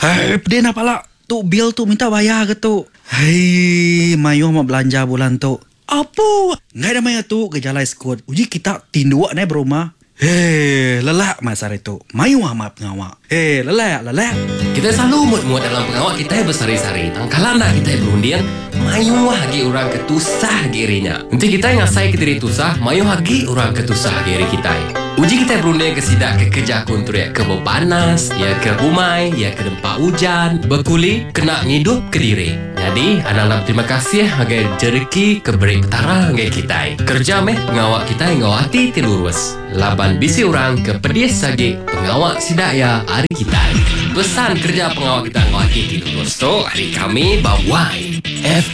Hai, pedih nak pala. Tu bil tu minta bayar ke tu? Hai, mayu mau belanja bulan tu. Apa? Ngai dah maya tu gejalai skot. Uji kita tindua naik berumah. Hei, lelak masa itu. Mayu amat pengawak. Hei, lelak. Kita selalu muat-muat dalam pengawak kita bersari-sari. Tangkalana kita berundian, mayu hagi orang ketusah girinya. Nanti kita ngasai ke diri tusah, mayu hagi orang ketusah giri kita. Uji kita berundian ke sidak ke kerja kuntur ya ke bau panas, ya ke humai, ya ke dempa hujan, berkuli, kena ngidup ke diri. Jadi, anak terima kasih agai jereki ke beri petara agai kita. Kerja pengawak kita ngawati tilurus. Laban bisi orang ke pedis sagi pengawak sidaya hari kita. Pesan kerja pengawak kita ngawati tilurus tu hari kami bawai.